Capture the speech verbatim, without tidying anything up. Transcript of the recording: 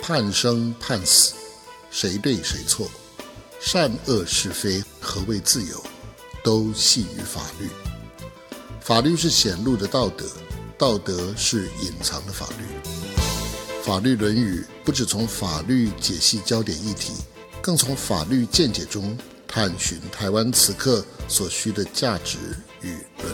判生判死，谁对谁错，善恶是非，何谓自由，都系于法律。法律是显露的道德，道德是隐藏的法律。法律论语不只从法律解析焦点议题，更从法律见解中探寻台湾此刻所需的价值与伦理。